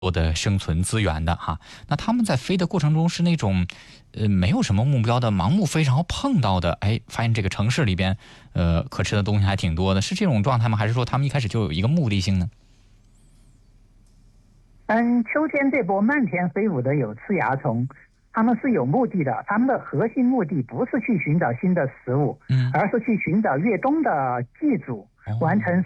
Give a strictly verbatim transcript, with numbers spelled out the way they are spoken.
多的生存资源的哈。那他们在飞的过程中是那种呃没有什么目标的盲目飞，然后碰到的哎发现这个城市里边呃可吃的东西还挺多的，是这种状态吗？还是说他们一开始就有一个目的性呢？ 嗯，秋天这波漫天飞舞的有刺蚜虫，他们是有目的的，他们的核心目的不是去寻找新的食物， 嗯， 而是去寻找越冬的寄主，完成